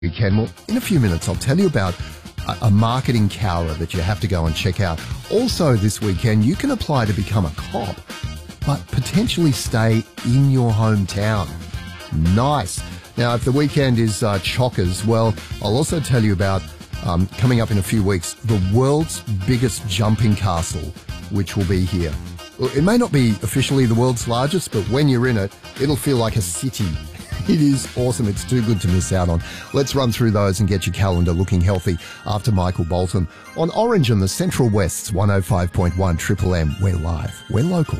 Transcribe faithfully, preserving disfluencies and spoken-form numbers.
Weekend. Well, in a few minutes, I'll tell you about a, a marketing cower that you have to go and check out. Also, this weekend, you can apply to become a cop, but potentially stay in your hometown. Nice. Now, if the weekend is uh, chockers, well, I'll also tell you about, um, coming up in a few weeks, the world's biggest jumping castle, which will be here. Well, it may not be officially the world's largest, but when you're in it, it'll feel like a city. It is awesome. It's too good to miss out on. Let's run through those and get your calendar looking healthy after Michael Bolton on Orange and the Central West's one oh five point one Triple M. We're live. We're local.